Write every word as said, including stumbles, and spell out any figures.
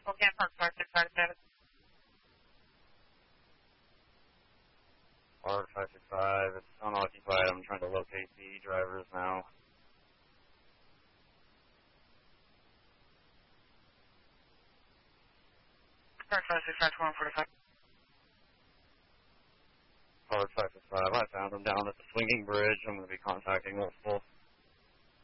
Spokane Park five six five seven. Park five six five, it's unoccupied. I'm trying to locate the drivers now. Park five six five, one forty-five. Park five six five, I found them down at the swinging bridge. I'm going to be contacting multiple